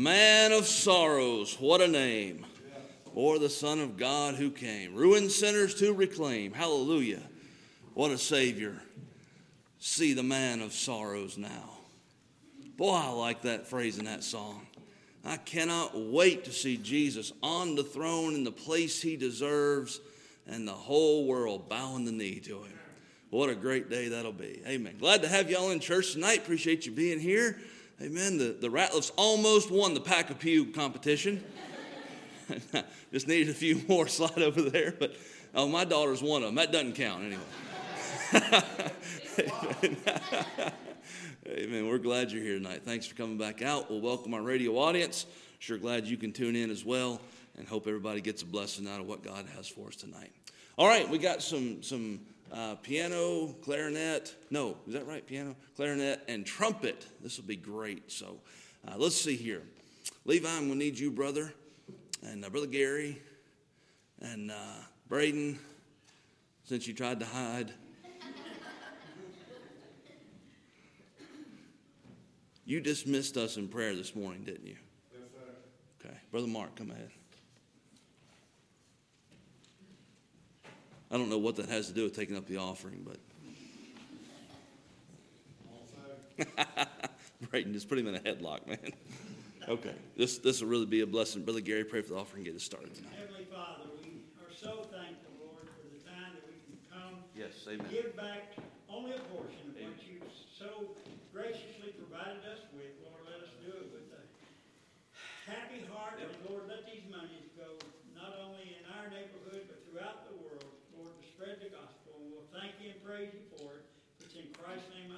Man of sorrows, what a name. Or the Son of God who came. Ruined sinners to reclaim. Hallelujah. What a Savior. See the man of sorrows now. Boy, I like that phrase in that song. I cannot wait to see Jesus on the throne in the place he deserves and the whole world bowing the knee to him. What a great day that'll be. Amen. Glad to have y'all in church tonight. Appreciate you being here. Amen. The Ratliffs almost won the Pack-a-Pew competition. Just needed a few more. Slide over there. But my daughter's one of them. That doesn't count anyway. Amen. Amen. We're glad you're here tonight. Thanks for coming back out. We'll welcome our radio audience. Sure glad you can tune in as well, and hope everybody gets a blessing out of what God has for us tonight. All right, we got some piano, clarinet. No, is that right? Piano, clarinet, and trumpet. This will be great. So let's see here. Levi, I'm going to need you, brother, and Brother Gary, and Braden, since you tried to hide. You dismissed us in prayer this morning, didn't you? Yes, sir. Okay. Brother Mark, come ahead. I don't know what that has to do with taking up the offering, but Brayden, just put him in a headlock, man. Okay. This will really be a blessing. Brother Gary, pray for the offering and get us started tonight. Heavenly Father, we are so thankful, Lord, for the time that we can come. Yes, amen. Give back only a portion of what you've so graciously provided us with. Lord, let us do it with a happy heart. And Lord, let these monies go not only in our neighborhood, but throughout the world, Lord, to spread the gospel. And we'll thank you and praise you for it. It's in Christ's name